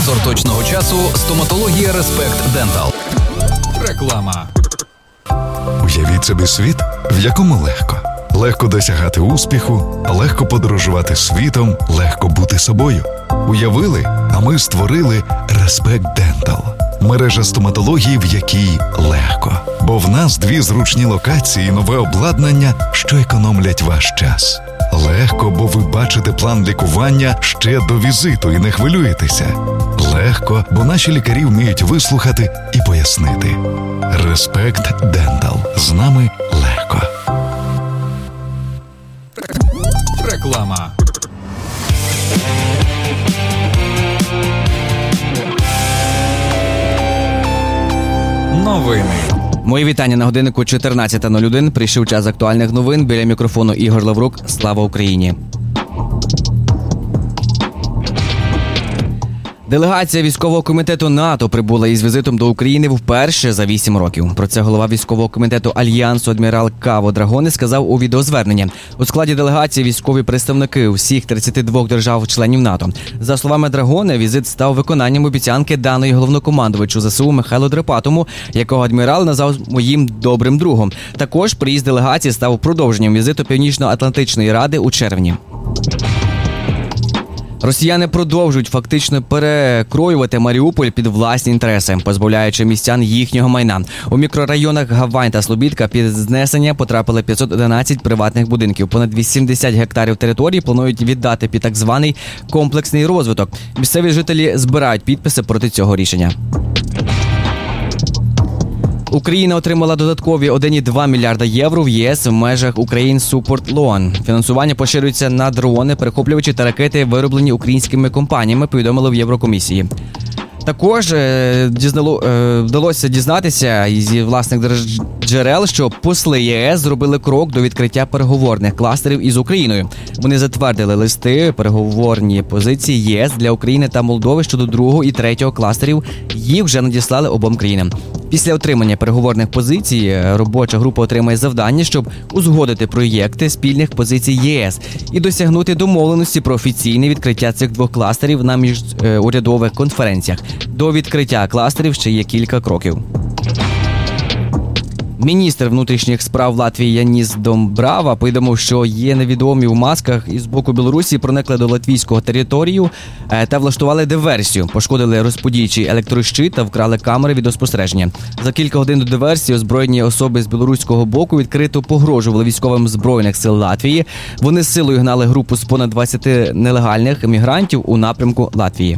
Спонсор точного часу – стоматологія Респект Дентал. Реклама. Уявіть собі світ, в якому легко. Легко досягати успіху, легко подорожувати світом, легко бути собою. Уявили, а ми створили Респект Дентал. Мережа стоматології, в якій легко. Бо в нас 2 зручні локації і нове обладнання, що економлять ваш час. Легко, бо ви бачите план лікування ще до візиту і не хвилюєтеся. Легко, бо наші лікарі вміють вислухати і пояснити. Респект Дентал. З нами легко. Реклама. Новини. Мої вітання на годиннику 14:01. Прийшов час актуальних новин. Біля мікрофону Ігор Лаврук. Слава Україні! Делегація військового комітету НАТО прибула із візитом до України вперше за 8 років. Про це голова військового комітету Альянсу адмірал Каво Драгони сказав у відеозверненні. У складі делегації військові представники усіх 32 держав-членів НАТО. За словами Драгони, візит став виконанням обіцянки даної головнокомандувачу ЗСУ Михайлу Драпатому, якого адмірал назвав моїм добрим другом. Також приїзд делегації став продовженням візиту Північно-Атлантичної ради у червні. Росіяни продовжують фактично перекроювати Маріуполь під власні інтереси, позбавляючи містян їхнього майна. У мікрорайонах Гавань та Слобідка під знесення потрапили 511 приватних будинків. Понад 80 гектарів території планують віддати під так званий комплексний розвиток. Місцеві жителі збирають підписи проти цього рішення. Україна отримала додаткові 1,2 мільярда євро в ЄС в межах Ukraine Support Loan. Фінансування поширюється на дрони, перехоплювачі та ракети, вироблені українськими компаніями, повідомили в Єврокомісії. Також вдалося дізнатися із власних джерел, що посли ЄС зробили крок до відкриття переговорних кластерів із Україною. Вони затвердили листи переговорні позиції ЄС для України та Молдови щодо 2-го і 3-го кластерів. Їх вже надіслали обом країнам. Після отримання переговорних позицій робоча група отримає завдання, щоб узгодити проєкти спільних позицій ЄС і досягнути домовленості про офіційне відкриття цих 2 кластерів на міжурядових конференціях. До відкриття кластерів ще є кілька кроків. Міністр внутрішніх справ Латвії Яніс Домбрава повідомив, що є невідомі в масках із боку Білорусі проникли до латвійського територію та влаштували диверсію. Пошкодили розподільчий електрощит та вкрали камери відеоспостереження. За кілька годин до диверсії озброєні особи з білоруського боку відкрито погрожували військовим Збройних сил Латвії. Вони з силою гнали групу з понад 20 нелегальних мігрантів у напрямку Латвії.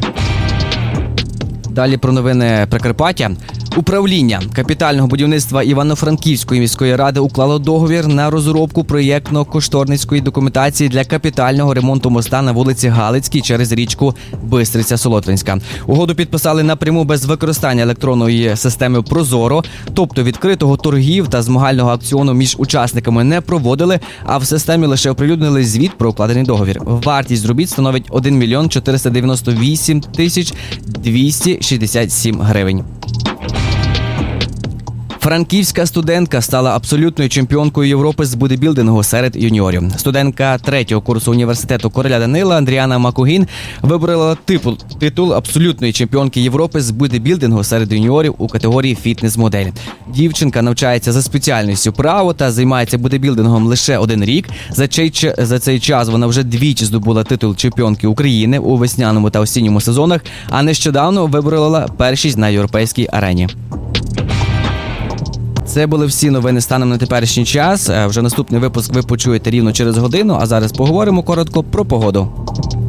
Далі про новини Прикарпаття. Управління капітального будівництва Івано-Франківської міської ради уклало договір на розробку проєктно-кошторисної документації для капітального ремонту моста на вулиці Галицькій через річку Бистриця-Солотвинська. Угоду підписали напряму без використання електронної системи «Прозоро», тобто відкритого торгів та змагального аукціону між учасниками не проводили, а в системі лише оприлюднили звіт про укладений договір. Вартість робіт становить 1 мільйон 498 тисяч 267 гривень. Франківська студентка стала абсолютною чемпіонкою Європи з бодибілдингу серед юніорів. Студентка 3-го курсу університету Короля Данила Андріана Макугін виборола титул абсолютної чемпіонки Європи з бодибілдингу серед юніорів у категорії фітнес-модель. Дівчинка навчається за спеціальністю право та займається бодибілдингом лише 1 рік. За цей час вона вже двічі здобула титул чемпіонки України у весняному та осінньому сезонах, а нещодавно виборола першість на європейській арені. Це були всі новини станом на теперішній час. Вже наступний випуск ви почуєте рівно через годину, а зараз поговоримо коротко про погоду.